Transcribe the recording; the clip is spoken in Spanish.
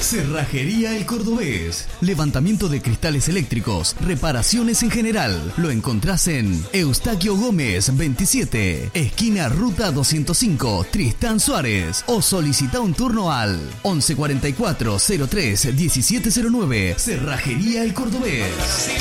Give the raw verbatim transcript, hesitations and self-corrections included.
Cerrajería El Cordobés. Levantamiento de cristales eléctricos, reparaciones en general. Lo encontrás en Eustaquio Gómez veintisiete, esquina Ruta doscientos cinco, Tristán Suárez. O solicita un turno al once cuarenta y cuatro cero tres diecisiete cero nueve. Cerrajería El Cordobés.